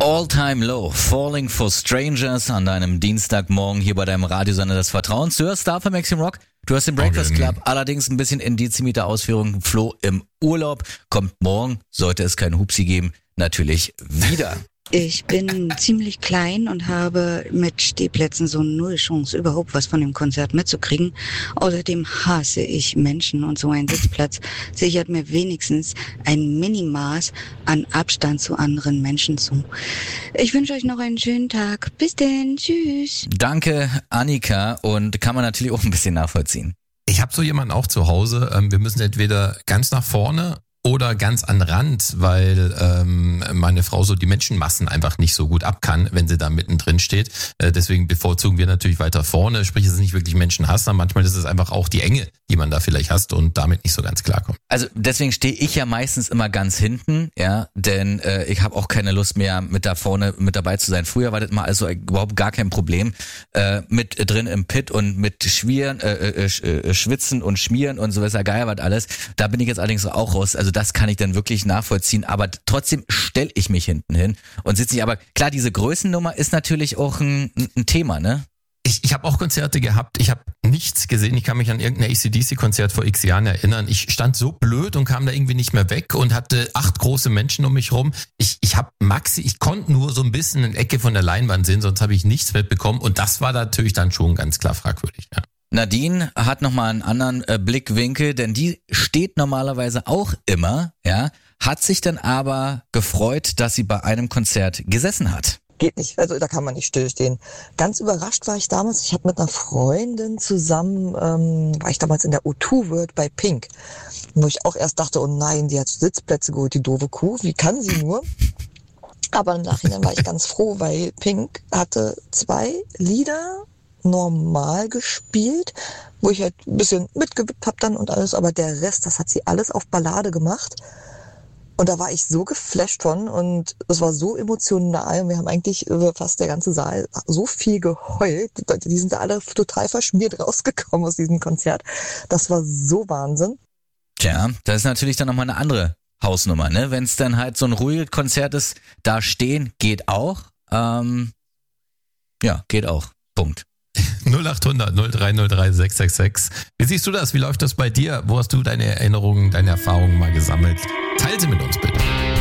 All Time Low, Falling for Strangers an deinem Dienstagmorgen hier bei deinem Radiosender des Vertrauens. Du hörst Star Maxim Rock, du hast den Breakfast Club, allerdings ein bisschen in dezimeter Ausführung. Flo im Urlaub, kommt morgen, sollte es keinen Hupsi geben, natürlich wieder. Ich bin ziemlich klein und habe mit Stehplätzen so null Chance, überhaupt was von dem Konzert mitzukriegen. Außerdem hasse ich Menschen und so ein Sitzplatz sichert mir wenigstens ein Minimaß an Abstand zu anderen Menschen zu. Ich wünsche euch noch einen schönen Tag. Bis denn. Tschüss. Danke, Annika. Und kann man natürlich auch ein bisschen nachvollziehen. Ich habe so jemanden auch zu Hause. Wir müssen entweder ganz nach vorne oder ganz an den Rand, weil meine Frau so die Menschenmassen einfach nicht so gut ab kann, wenn sie da mittendrin steht. Deswegen bevorzugen wir natürlich weiter vorne. Sprich, es ist nicht wirklich Menschenhass, sondern manchmal ist es einfach auch die Enge, die man da vielleicht hasst und damit nicht so ganz klarkommt. Also deswegen stehe ich ja meistens immer ganz hinten, ja, denn ich habe auch keine Lust mehr mit da vorne mit dabei zu sein. Früher war das mal also überhaupt gar kein Problem mit drin im Pit und mit Schwieren, Schwitzen und Schmieren und so was geil was alles. Da bin ich jetzt allerdings auch raus. Also das kann ich dann wirklich nachvollziehen, aber trotzdem stelle ich mich hinten hin und sitze nicht. Aber klar, diese Größennummer ist natürlich auch ein Thema, ne? Ich habe auch Konzerte gehabt, ich habe nichts gesehen, ich kann mich an irgendein AC/DC-Konzert vor x Jahren erinnern. Ich stand so blöd und kam da irgendwie nicht mehr weg und hatte 8 große Menschen um mich rum. Ich konnte nur so ein bisschen eine Ecke von der Leinwand sehen, sonst habe ich nichts mitbekommen und das war natürlich dann schon ganz klar fragwürdig, ja. Nadine hat nochmal einen anderen Blickwinkel, denn die steht normalerweise auch immer, ja, hat sich dann aber gefreut, dass sie bei einem Konzert gesessen hat. Geht nicht, also da kann man nicht stillstehen. Ganz überrascht war ich damals, ich habe mit einer Freundin zusammen, war ich damals in der O2 World bei Pink, wo ich auch erst dachte, oh nein, die hat Sitzplätze geholt, die doofe Kuh, wie kann sie nur? Aber im Nachhinein war ich ganz froh, weil Pink hatte 2 Lieder normal gespielt, wo ich halt ein bisschen mitgewippt habe dann und alles, aber der Rest, das hat sie alles auf Ballade gemacht. Und da war ich so geflasht von und es war so emotional und wir haben eigentlich fast der ganze Saal so viel geheult. Die sind da alle total verschmiert rausgekommen aus diesem Konzert. Das war so Wahnsinn. Tja, das ist natürlich dann nochmal eine andere Hausnummer, ne? Wenn es dann halt so ein ruhiges Konzert ist, da stehen, geht auch. Ja, geht auch. Punkt. 0800 0303 666. Wie siehst du das? Wie läuft das bei dir? Wo hast du deine Erinnerungen, deine Erfahrungen mal gesammelt? Teil sie mit uns bitte.